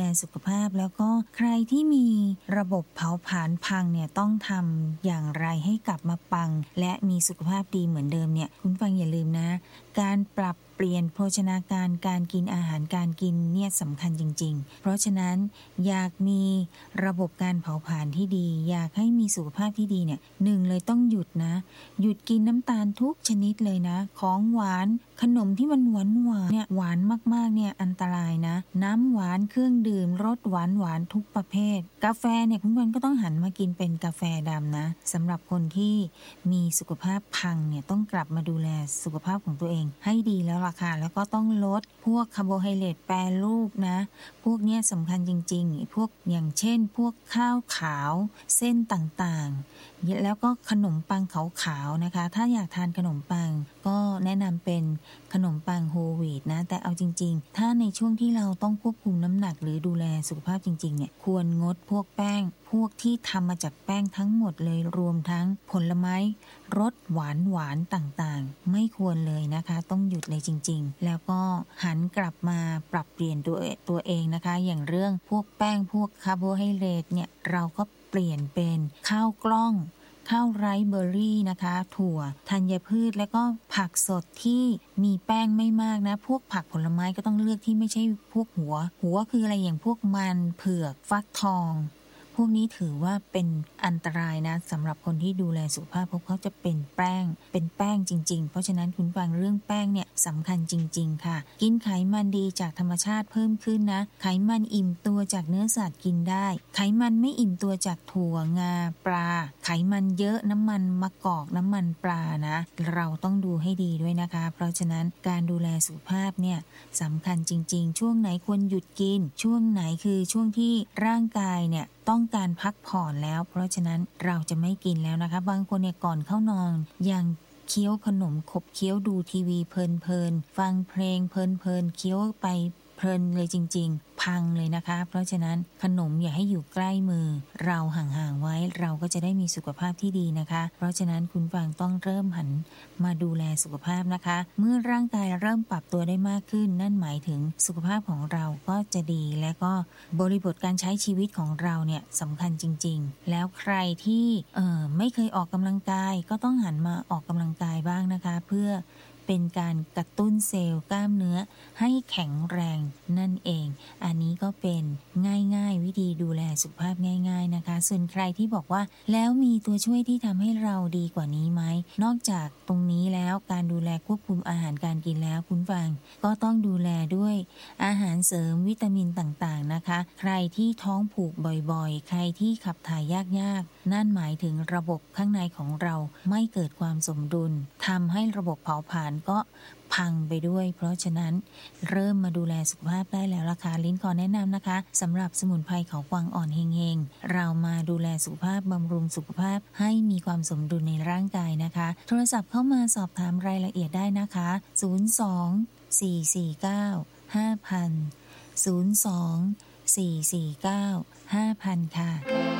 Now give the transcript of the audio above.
สุขภาพแล้วก็ใครที่มีระบบเผาผลาญพังเนี่ยต้องทำอย่างไรให้กลับมาปังและมีสุขภาพดีเหมือนเดิมเนี่ยคุณฟังอย่าลืมนะการปรับเปลี่ยนโภชนาการการกินอาหารการกินเนี่ยสำคัญจริงๆเพราะฉะนั้นอยากมีระบบการเผาผลาญที่ดีอยากให้มีสุขภาพที่ดีเนี่ยหนึ่งเลยต้องหยุดนะหยุดกินน้ำตาลทุกชนิดเลยนะของหวานขนมที่มันหวานเนี่ยหวานมากๆเนี่ยอันตรายนะน้ำหวานเครื่องดื่มรสหวานทุกประเภทกาแฟเนี่ยคุณวันก็ต้องหันมากินเป็นกาแฟดำนะสำหรับคนที่มีสุขภาพพังเนี่ยต้องกลับมาดูแลสุขภาพของตัวเองให้ดีแล้วล่ะค่ะแล้วก็ต้องลดพวกคาร์โบไฮเดรตแปรรูปนะพวกเนี้ยสำคัญจริงๆพวกอย่างเช่นพวกข้าวขาวเส้นต่างๆแล้วก็ขนมปังขาวๆนะคะถ้าอยากทานขนมปังก็แนะนำเป็นขนมปังโฮลวีตนะแต่เอาจริงๆถ้าในช่วงที่เราต้องควบคุมน้ำหนักหรือดูแลสุขภาพจริงๆเนี่ยควรงดพวกแป้งพวกที่ทำมาจากแป้งทั้งหมดเลยรวมทั้งผลไม้รสหวานต่างๆไม่ควรเลยนะคะต้องหยุดเลยจริงๆแล้วก็หันกลับมาปรับเปลี่ยนตัวเองนะคะอย่างเรื่องพวกแป้งพวกคาร์โบไฮเดรตเนี่ยเราก็เปลี่ยนเป็นข้าวกล้องข้าวไรซ์เบอร์รี่นะคะถั่วธัญพืชแล้วก็ผักสดที่มีแป้งไม่มากนะพวกผักผลไม้ก็ต้องเลือกที่ไม่ใช่พวกหัวคืออะไรอย่างพวกมันเผือกฟักทองพวกนี้ถือว่าเป็นอันตรายนะสำหรับคนที่ดูแลสุขภาพเพราะเขาจะเป็นแป้งจริงๆเพราะฉะนั้นคุณฟังเรื่องแป้งเนี่ยสำคัญจริงๆค่ะกินไขมันดีจากธรรมชาติเพิ่มขึ้นนะไขมันอิ่มตัวจากเนื้อสัตว์กินได้ไขมันไม่อิ่มตัวจากถั่วงาปลาไขมันเยอะน้ำมันมะกอกน้ำมันปลานะเราต้องดูให้ดีด้วยนะคะเพราะฉะนั้นการดูแลสุขภาพเนี่ยสำคัญจริงๆช่วงไหนควรหยุดกินช่วงไหนคือช่วงที่ร่างกายเนี่ยต้องการพักผ่อนแล้วเพราะฉะนั้นเราจะไม่กินแล้วนะคะบางคนเนี่ยก่อนเข้านอนยังเคี้ยวขนมขบเคี้ยวดูทีวีเพลินๆฟังเพลงเพลินๆเคี้ยวไปเพลินเลยจริงๆพังเลยนะคะเพราะฉะนั้นขนมอย่าให้อยู่ใกล้มือเราห่างๆไว้เราก็จะได้มีสุขภาพที่ดีนะคะเพราะฉะนั้นคุณฟังต้องเริ่มหันมาดูแลสุขภาพนะคะเมื่อร่างกายเริ่มปรับตัวได้มากขึ้นนั่นหมายถึงสุขภาพของเราก็จะดีและก็บริบทการใช้ชีวิตของเราเนี่ยสำคัญจริงๆแล้วใครที่ไม่เคยออกกำลังกายก็ต้องหันมาออกกำลังกายบ้างนะคะเพื่อเป็นการกระตุ้นเซลล์กล้ามเนื้อให้แข็งแรงนั่นเองอันนี้ก็เป็นง่ายๆวิธีดูแลสุขภาพง่ายๆนะคะส่วนใครที่บอกว่าแล้วมีตัวช่วยที่ทำให้เราดีกว่านี้ไหมนอกจากตรงนี้แล้วการดูแลควบคุมอาหารการกินแล้วคุณฟังก็ต้องดูแลด้วยอาหารเสริมวิตามินต่างๆนะคะใครที่ท้องผูกบ่อยๆใครที่ขับถ่ายยากๆนั่นหมายถึงระบบข้างในของเราไม่เกิดความสมดุลทำให้ระบบเผาผลาญก็พังไปด้วยเพราะฉะนั้นเริ่มมาดูแลสุขภาพได้แล้วล่ะค่ะลิ้นขอแนะนำนะคะสำหรับสมุนไพรเขากวางอ่อนเฮงๆเรามาดูแลสุขภาพบำรุงสุขภาพให้มีความสมดุลในร่างกายนะคะโทรศัพท์เข้ามาสอบถามรายละเอียดได้นะคะ02 449 5002 449 5000ค่ะ